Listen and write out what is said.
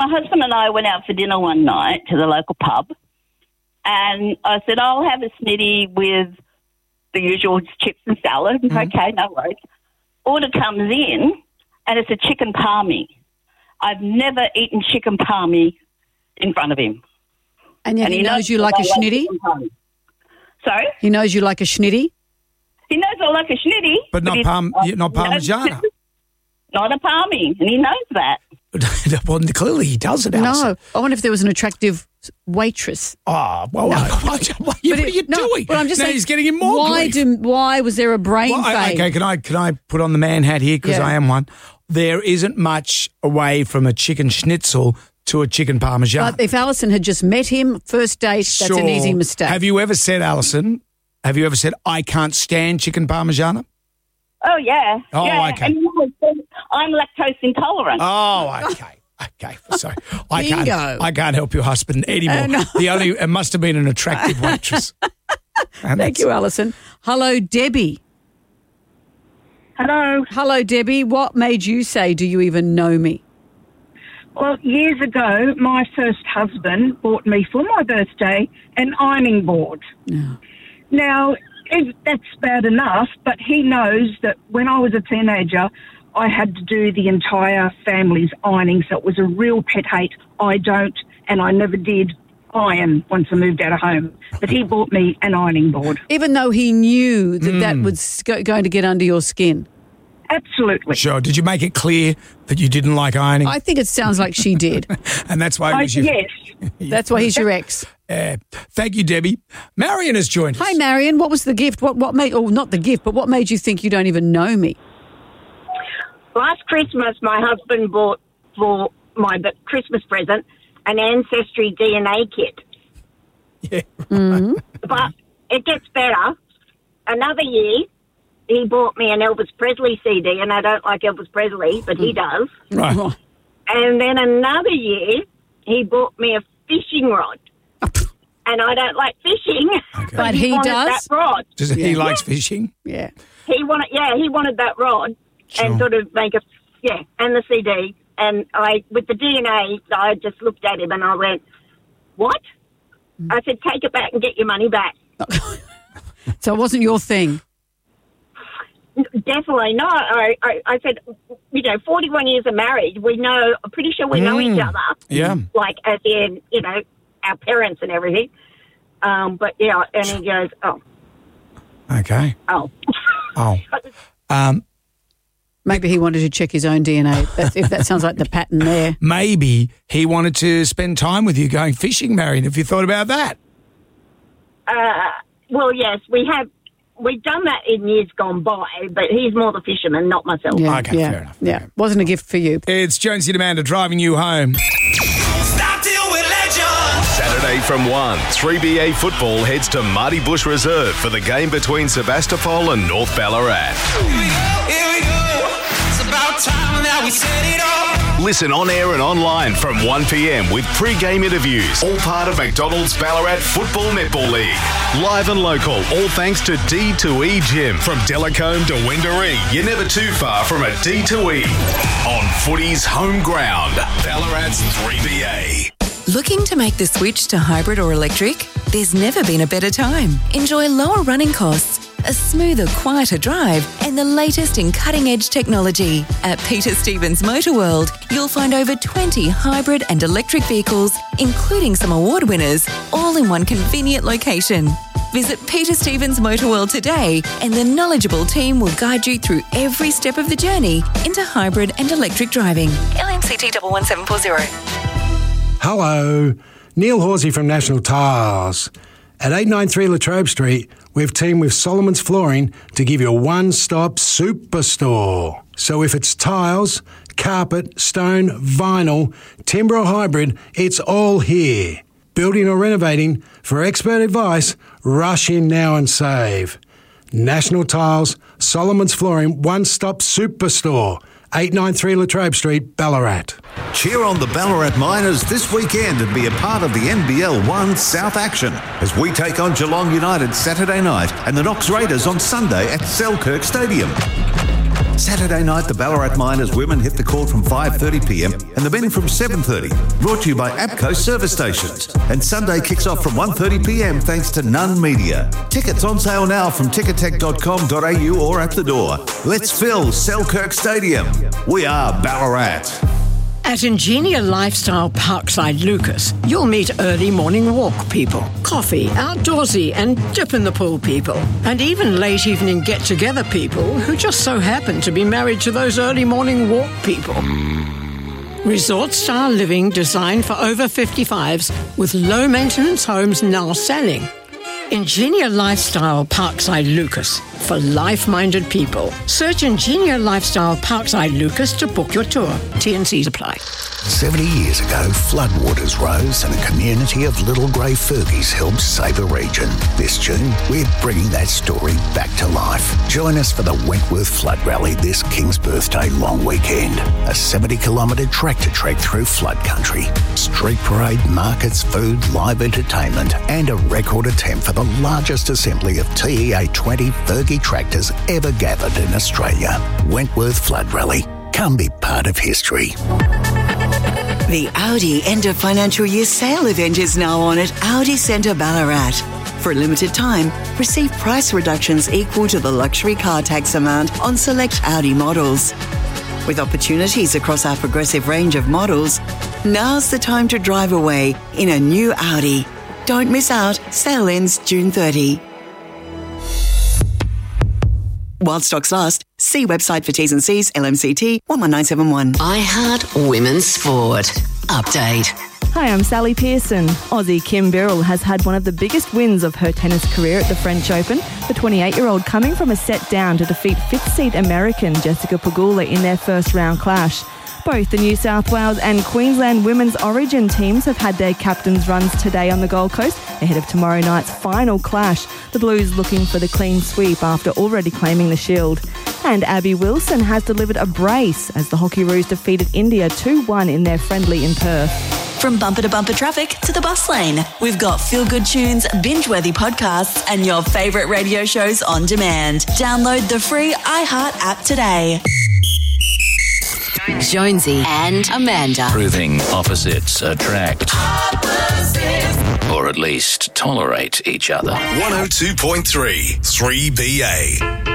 my husband and I went out for dinner one night to the local pub, and I said, I'll have a snitty with the usual chips and salad. Mm-hmm. Okay, no worries. Order comes in, and it's a chicken palmy. I've never eaten chicken palmy in front of him. And yet he knows you like a schnitty? Sorry? He knows you like a schnitty? He knows I like a schnitty. But not Parmigiana. Not a palmy, and he knows that. Well, clearly he doesn't, Alison. No. I wonder if there was an attractive waitress. Oh, well, no. What are you doing? But I'm just saying, he's getting in more grief. Why was there a brain fade? Okay, can I put on the man hat here, because I am one. There isn't much away from a chicken schnitzel to a chicken parmesan. But if Alison had just met him, first date, that's an easy mistake. Have you ever said, Alison, I can't stand chicken parmesan? Oh, yeah. Oh, yeah. okay. And I'm lactose intolerant. Oh, okay. Okay, so Bingo. I can't help your husband anymore. No. It must have been an attractive waitress. Thank you, Alison. Hello, Debbie. Hello. Hello, Debbie. What made you say, do you even know me? Well, years ago, my first husband bought me for my birthday an ironing board. No. Now, that's bad enough, but he knows that when I was a teenager, I had to do the entire family's ironing, so it was a real pet hate. I don't, and I never did iron once I moved out of home. But he bought me an ironing board. Even though he knew that was going to get under your skin? Absolutely. Sure. Did you make it clear that you didn't like ironing? I think it sounds like she did. And that's why Yes. That's why he's your ex. Thank you, Debbie. Marion has joined us. Hi, Marion. What was the gift? What made? Oh, not the gift, but what made you think you don't even know me? Last Christmas, my husband bought for my Christmas present an Ancestry DNA kit. Yeah. Mm-hmm. But it gets better. Another year, he bought me an Elvis Presley CD, and I don't like Elvis Presley, but he does. Right. And then another year, he bought me a fishing rod. And I don't like fishing, Okay. But he wanted does? that rod. He likes fishing? Yeah. He wanted that rod. Sure. And sort of make and the CD. And with the DNA, I just looked at him and I went, what? I said, take it back and get your money back. So it wasn't your thing? Definitely not. I said, 41 years of marriage, I'm pretty sure we know each other. Yeah. Like, as in, our parents and everything. But, yeah, and he goes, oh. Okay. Oh. Oh. Maybe he wanted to check his own DNA, if that sounds like the pattern there. Maybe he wanted to spend time with you going fishing, Marion. Have you thought about that? Well, yes, we've done that in years gone by, but he's more the fisherman, not myself. Yeah, Okay, fair enough. Yeah, wasn't a gift for you. It's Jonesy and Amanda driving you home. Saturday from 1, 3BA Football heads to Marty Bush Reserve for the game between Sebastopol and North Ballarat. Here we go. It's about time that we set it off. Listen on air and online from 1 p.m. with pre-game interviews, all part of McDonald's Ballarat Football Netball League. Live and local, all thanks to D2E Gym. From Delacombe to Wendouree, you're never too far from a D2E. On footy's home ground, Ballarat's 3BA. Looking to make the switch to hybrid or electric? There's never been a better time. Enjoy lower running costs, a smoother, quieter drive, and the latest in cutting-edge technology. At Peter Stevens Motor World, you'll find over 20 hybrid and electric vehicles, including some award winners, all in one convenient location. Visit Peter Stevens Motor World today, and the knowledgeable team will guide you through every step of the journey into hybrid and electric driving. LMCT 11740. Hello, Neil Horsey from National Tiles. At 893 Latrobe Street, we've teamed with Solomon's Flooring to give you a one-stop superstore. So if it's tiles, carpet, stone, vinyl, timber or hybrid, it's all here. Building or renovating, for expert advice, rush in now and save. National Tiles, Solomon's Flooring, one-stop superstore. 893 Latrobe Street, Ballarat. Cheer on the Ballarat Miners this weekend and be a part of the NBL 1 South action as we take on Geelong United Saturday night and the Knox Raiders on Sunday at Selkirk Stadium. Saturday night, the Ballarat Miners women hit the court from 5:30pm and the men from 7:30. Brought to you by APCO Service Stations. And Sunday kicks off from 1:30pm thanks to Nunn Media. Tickets on sale now from ticketek.com.au or at the door. Let's fill Selkirk Stadium. We are Ballarat. At Ingenia Lifestyle Parkside Lucas, you'll meet early morning walk people, coffee, outdoorsy and dip in the pool people, and even late evening get-together people who just so happen to be married to those early morning walk people. Resort-style living designed for over 55s with low-maintenance homes now selling. Ingenia Lifestyle Parkside Lucas for life-minded people. Search Ingenia Lifestyle Parkside Lucas to book your tour. T&Cs apply. 70 years ago, floodwaters rose and a community of little grey Fergies helped save a region. This June, we're bringing that story back to life. Join us for the Wentworth Flood Rally this King's Birthday long weekend. A 70-kilometre tractor trek through flood country. Street parade, markets, food, live entertainment and a record attempt for the largest assembly of TE820 Fergie tractors ever gathered in Australia. Wentworth Flood Rally. Come be part of history. The Audi end of financial year sale event is now on at Audi Centre Ballarat. For a limited time, receive price reductions equal to the luxury car tax amount on select Audi models. With opportunities across our progressive range of models, now's the time to drive away in a new Audi. Don't miss out. Sale ends June 30. While stocks last, see website for T's and C's, LMCT 11971. iHeart Women's Sport. Update. Hi, I'm Sally Pearson. Aussie Kim Birrell has had one of the biggest wins of her tennis career at the French Open. The 28-year-old coming from a set down to defeat fifth-seed American Jessica Pegula in their first round clash. Both the New South Wales and Queensland Women's Origin teams have had their captains' runs today on the Gold Coast ahead of tomorrow night's final clash. The Blues looking for the clean sweep after already claiming the shield. And Abby Wilson has delivered a brace as the Hockeyroos defeated India 2-1 in their friendly in Perth. From bumper to bumper traffic to the bus lane, we've got feel-good tunes, binge-worthy podcasts and your favourite radio shows on demand. Download the free iHeart app today. Jonesy and Amanda. Proving opposites attract. Or at least tolerate each other. 102.3 3BA.